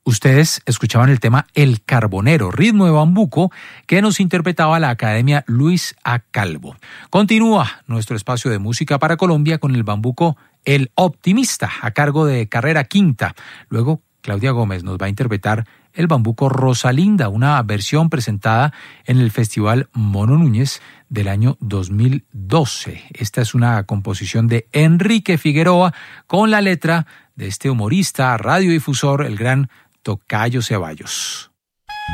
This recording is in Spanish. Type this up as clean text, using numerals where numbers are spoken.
Ustedes escuchaban el tema El Carbonero, ritmo de bambuco, que nos interpretaba la Academia Luis A. Calvo. Continúa nuestro espacio de música para Colombia con el bambuco El Optimista, a cargo de Carrera Quinta. Luego, Claudia Gómez nos va a interpretar el bambuco Rosalinda, una versión presentada en el Festival Mono Núñez del año 2012. Esta es una composición de Enrique Figueroa con la letra de este humorista, radiodifusor, el gran Tocayo Ceballos.